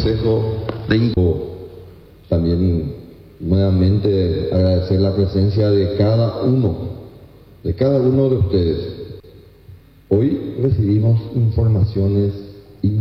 Consejo de también nuevamente agradecer la presencia de cada uno de ustedes. Hoy recibimos informaciones